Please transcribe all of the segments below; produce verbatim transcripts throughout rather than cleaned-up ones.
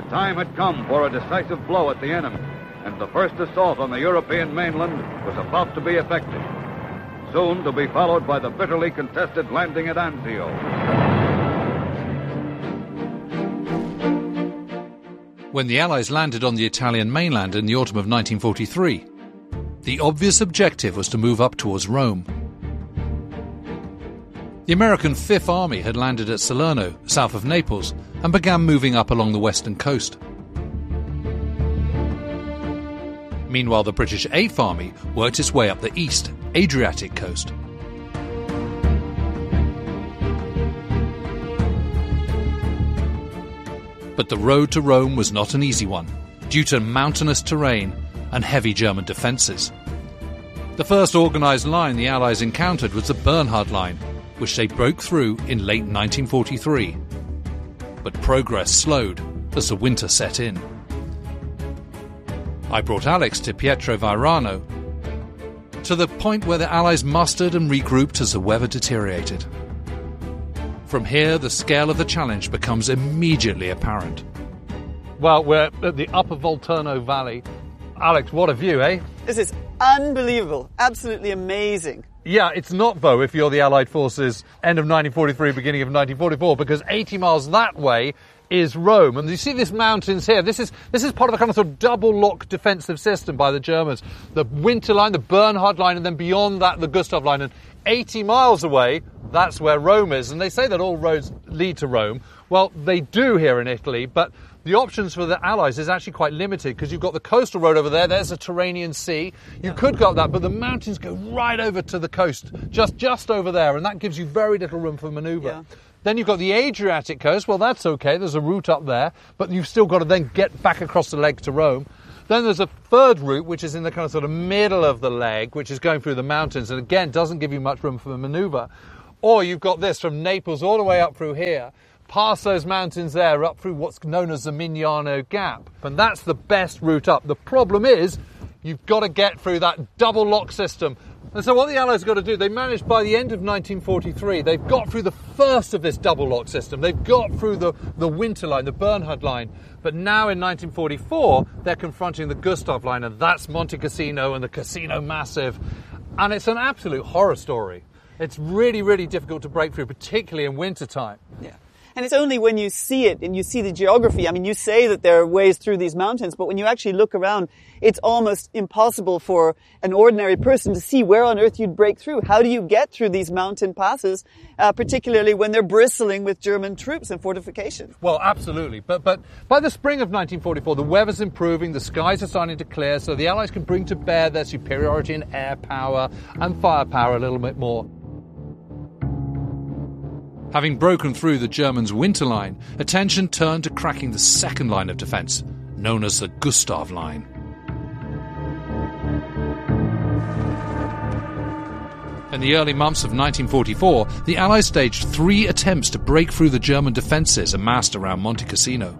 time had come for a decisive blow at the enemy, and the first assault on the European mainland was about to be effected, soon to be followed by the bitterly contested landing at Anzio. When the Allies landed on the Italian mainland in the autumn of nineteen forty-three, the obvious objective was to move up towards Rome. The American Fifth Army had landed at Salerno, south of Naples, and began moving up along the western coast. Meanwhile, the British Eighth Army worked its way up the east, Adriatic coast. But the road to Rome was not an easy one, due to mountainous terrain and heavy German defences. The first organised line the Allies encountered was the Bernhard Line, which they broke through in late nineteen forty-three. But progress slowed as the winter set in. I brought Alex to Pietro Vairano, to the point where the Allies mustered and regrouped as the weather deteriorated. From here, the scale of the challenge becomes immediately apparent. Well, we're at the upper Volturno Valley. Alex, what a view, eh? This is unbelievable. Absolutely amazing. Yeah, it's not, though, if you're the Allied forces end of nineteen forty-three, beginning of nineteen forty-four, because eighty miles that way is Rome. And you see these mountains here. This is this is part of a kind of sort of double-lock defensive system by the Germans. The Winter Line, the Bernhard Line, and then beyond that, the Gustav Line. And eighty miles away, that's where Rome is. And they say that all roads lead to Rome. Well, they do here in Italy, but the options for the Allies is actually quite limited, because you've got the coastal road over there, there's a Tyrrhenian Sea. You could go up that, but the mountains go right over to the coast, just just over there, and that gives you very little room for manoeuvre. Yeah. Then you've got the Adriatic coast. Well, that's okay, there's a route up there, but you've still got to then get back across the leg to Rome. Then there's a third route, which is in the kind of sort of middle of the leg, which is going through the mountains, and again, doesn't give you much room for manoeuvre. Or you've got this from Naples all the way up through here, past those mountains there, up through what's known as the Mignano Gap. And that's the best route up. The problem is, you've got to get through that double lock system. And so what the Allies got to do, they managed by the end of nineteen forty-three, they've got through the first of this double lock system. They've got through the, the Winter Line, the Bernhard Line. But now in nineteen forty-four, they're confronting the Gustav Line, and that's Monte Cassino and the Cassino Massive. And it's an absolute horror story. It's really, really difficult to break through, particularly in wintertime. Yeah. And it's only when you see it and you see the geography. I mean, you say that there are ways through these mountains, but when you actually look around, it's almost impossible for an ordinary person to see where on earth you'd break through. How do you get through these mountain passes, uh, particularly when they're bristling with German troops and fortifications? Well, absolutely. But but by the spring of nineteen forty-four, the weather's improving, the skies are starting to clear, so the Allies can bring to bear their superiority in air power and firepower a little bit more. Having broken through the Germans' Winter Line, attention turned to cracking the second line of defence, known as the Gustav Line. In the early months of nineteen forty-four, the Allies staged three attempts to break through the German defences amassed around Monte Cassino.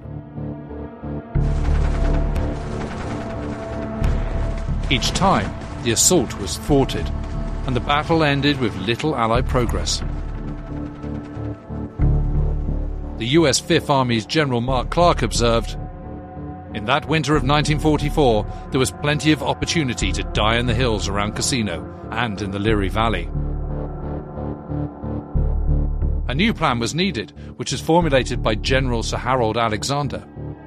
Each time, the assault was thwarted, and the battle ended with little Allied progress. The U S Fifth Army's General Mark Clark observed, "In that winter of nineteen forty-four, there was plenty of opportunity to die in the hills around Cassino and in the Liri Valley." A new plan was needed, which was formulated by General Sir Harold Alexander.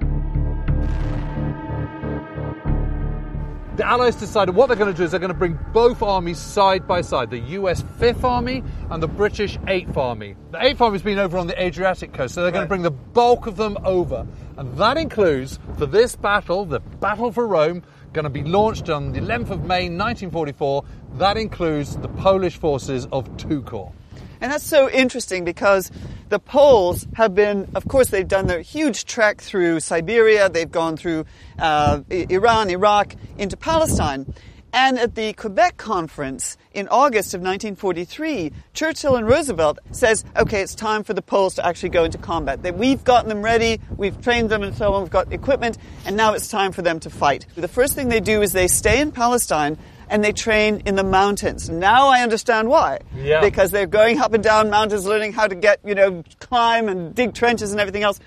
The Allies decided what they're going to do is they're going to bring both armies side by side, the U S Fifth Army and the British Eighth Army. The Eighth Army's been over on the Adriatic coast, so they're going to bring the bulk of them over. And that includes, for this battle, the Battle for Rome, going to be launched on the eleventh of May nineteen forty-four. That includes the Polish forces of two corps. And that's so interesting because the Poles have been, of course, they've done their huge trek through Siberia, they've gone through uh, Iran, Iraq, into Palestine. And at the Quebec Conference in August of nineteen forty-three, Churchill and Roosevelt says, okay, it's time for the Poles to actually go into combat. That we've gotten them ready, we've trained them and so on, we've got equipment, and now it's time for them to fight. The first thing they do is they stay in Palestine and they train in the mountains. Now I understand why. Yeah. Because they're going up and down mountains, learning how to get, you know, climb and dig trenches and everything else.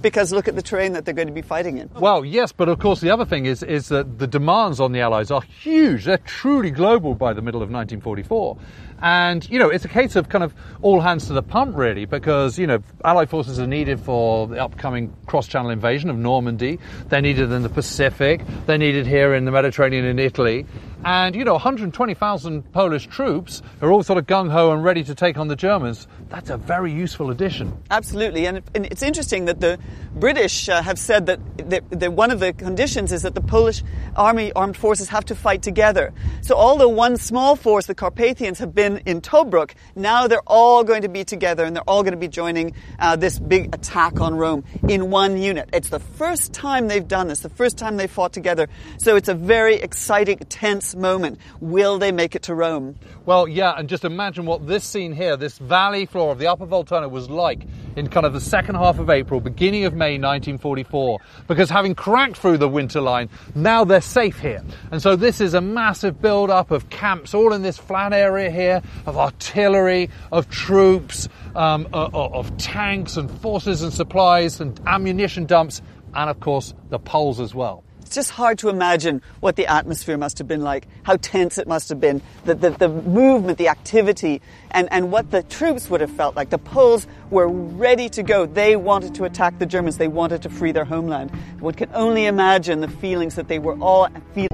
because look at the terrain that they're going to be fighting in. Well, yes, but of course the other thing is is that the demands on the Allies are huge. They're truly global by the middle of nineteen forty-four. And, you know, it's a case of kind of all hands to the pump, really, because, you know, Allied forces are needed for the upcoming cross-channel invasion of Normandy. They're needed in the Pacific. They're needed here in the Mediterranean and Italy. And, you know, one hundred twenty thousand Polish troops are all sort of gung-ho and ready to take on the Germans. That's a very useful addition. Absolutely. And, it, and it's interesting that the British uh, have said that, that, that one of the conditions is that the Polish army armed forces have to fight together. So although one small force, the Carpathians, have been in Tobruk, now they're all going to be together and they're all going to be joining uh, this big attack on Rome in one unit. It's the first time they've done this, the first time they've fought together. So it's a very exciting, tense moment. Will they make it to Rome? Well, yeah, and just imagine what this scene here, this valley floor of the Upper Volturno was like in kind of the second half of April, beginning of May nineteen forty-four, because having cracked through the winter line, now they're safe here. And so this is a massive build-up of camps all in this flat area here, of artillery, of troops, um, of, of tanks and forces and supplies and ammunition dumps, and of course the Poles as well. It's just hard to imagine what the atmosphere must have been like, how tense it must have been, the, the, the movement, the activity, and, and what the troops would have felt like. The Poles were ready to go. They wanted to attack the Germans. They wanted to free their homeland. One can only imagine the feelings that they were all feeling.